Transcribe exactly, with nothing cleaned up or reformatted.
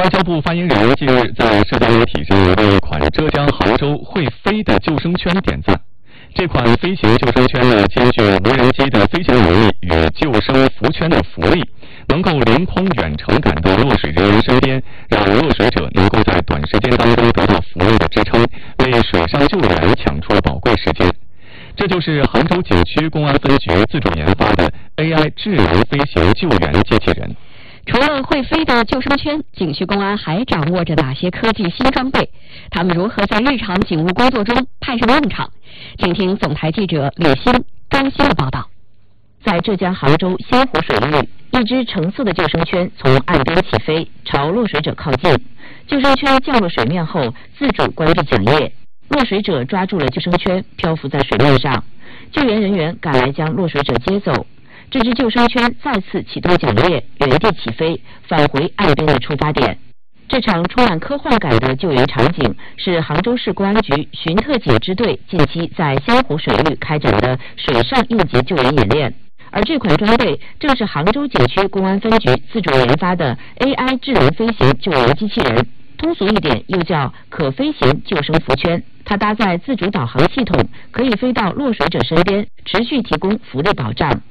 外交部发言人近日在社交媒体上为一款浙江杭州会飞的救生圈点赞。这款飞行救生圈呢，兼具无人机的飞行能力与救生浮圈的浮力，能够凌空远程赶到落水人员身边，让落水者能够在短时间当中得到浮力的支撑，为水上救援抢出了宝贵时间。这就是杭州景区公安分局自主研发的 A I 智能飞行救援机器人。 除了会飞的救生圈，景区公安还掌握着哪些科技新装备？他们如何在日常警务工作中派上用场？请听总台记者李欣、张欣的报道。 在浙江杭州仙湖水域，一只橙色的救生圈从岸边起飞，朝落水者靠近。救生圈降落水面后，自主关闭桨叶，落水者抓住了救生圈，漂浮在水面上。救援人员赶来将落水者接走。这只救生圈再次启动桨叶，原地起飞，返回岸边的出发点。这场充满科幻感的救援场景是杭州市公安局巡特警支队近期在仙湖水域开展的水上应急救援演练，而这款装备正是杭州景区公安分局自主研发的 A I 智能飞行救援机器人，通俗一点又叫可飞行救生浮圈。它搭载自主导航系统，可以飞到落水者身边，持续提供浮力保障。